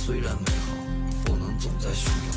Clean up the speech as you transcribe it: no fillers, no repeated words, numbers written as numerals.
虽然美好，不能总在炫耀。